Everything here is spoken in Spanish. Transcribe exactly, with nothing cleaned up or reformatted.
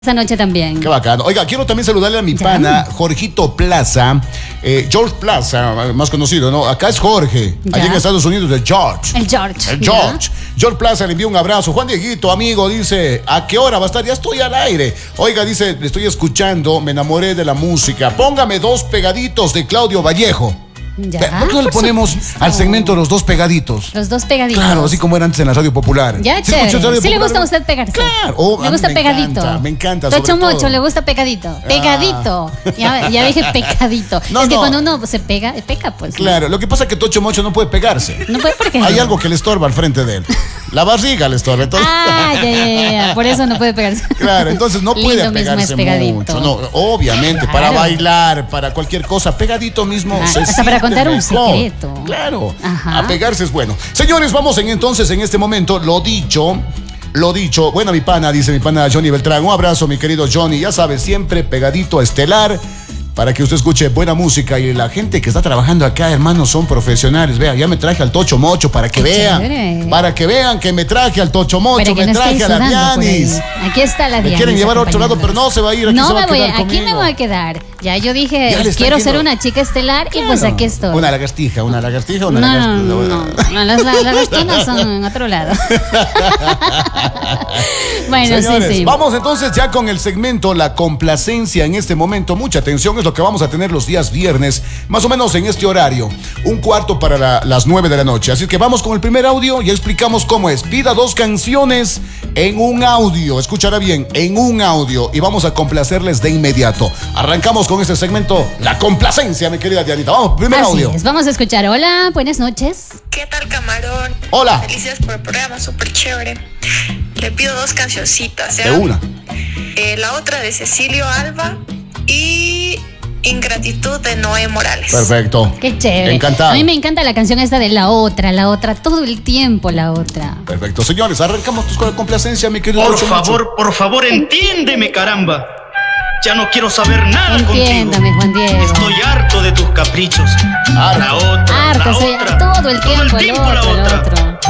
Esa noche también. Qué bacano. Oiga, quiero también saludarle a mi ya. pana, Jorgito Plaza, eh, George Plaza, más conocido, ¿no? Acá es Jorge, ya. allá en Estados Unidos es George. El George. El George. Ya. George Plaza le envía un abrazo. Juan Dieguito, amigo, dice, ¿a qué hora va a estar? Ya estoy al aire. Oiga, dice, le estoy escuchando, me enamoré de la música. Póngame dos pegaditos de Claudio Vallejo. Ya, ¿Por qué no le ponemos supuesto. al segmento los dos pegaditos? Los dos pegaditos. Claro, así como era antes en la radio popular. Ya, ¿Sí chévere. escuchas radio Sí le popular? gusta a usted pegarse. Claro. Oh, a le mí gusta me pegadito. encanta, me encanta, Tocho sobre todo. Mocho, le gusta pegadito. Pegadito. Ya, ya dije pegadito. No, es que no. cuando uno se pega, peca, pues. Claro, lo que pasa es que Tocho Mocho no puede pegarse. No puede porque. Hay algo que le estorba al frente de él. La barriga le estorba. Entonces... Ah, ya, ya, ya. Por eso no puede pegarse. Claro, entonces no puede Lindo mismo pegarse es pegadito. mucho. No, obviamente, Claro. para bailar, para cualquier cosa, pegadito mismo. Ah, se hasta para siente contar un mejor. secreto. Claro, Ajá. a pegarse es bueno. Señores, vamos en entonces en este momento, lo dicho. Lo dicho, bueno, mi pana, dice mi pana Johnny Beltrán. Un abrazo, mi querido Johnny. Ya sabes, siempre pegadito a Estelar para que usted escuche buena música. Y la gente que está trabajando acá, hermanos, son profesionales. Vea, ya me traje al Tocho Mocho para que Qué vean. chévere. Para que vean que me traje al Tocho Mocho, Para que me no traje estéis a la sudando por Dianis. ahí. Aquí está la Me Dianis. quieren llevar a otro lado, pero no se va a ir. Aquí no se va me a voy, quedar aquí conmigo. me voy a quedar. Ya yo dije, Ya le está quiero ser yendo. una chica estelar y pues aquí estoy. Una lagartija, una lagartija, una No, lagartija. no, no, no, las, las, las gastonas son en otro lado. Bueno, Señores, sí, sí. vamos entonces ya con el segmento La Complacencia en este momento. Mucha atención, es lo que vamos a tener los días viernes, más o menos en este horario. Un cuarto para la- las nueve de la noche. Así que vamos con el primer audio y explicamos cómo es. Pida dos canciones en un audio. Escuchará bien, en un audio. Y vamos a complacerles de inmediato. Arrancamos con este segmento La Complacencia, mi querida Dianita. Vamos, primer Así audio. es, vamos a escuchar. Hola, buenas noches. ¿Qué tal, camarón? Hola. Felicidades por el programa, súper chévere. Le pido dos cancioncitas, ¿ya? De una. Eh, la otra de Cecilio Alba y Ingratitud de Noé Morales. Perfecto. Qué chévere. Encantado. A mí me encanta la canción esta de la otra, la otra, todo el tiempo la otra. Perfecto. Señores, arrancamos con la complacencia, mi querido Por Tocho Mocho. favor, por favor, entiéndeme, caramba. Ya no quiero saber nada Entiéndame, contigo. Juan Diego. Estoy harto de tus caprichos. Harto. La otra, Harto, la soy otra. todo el tiempo, el la otro, el otra. otro.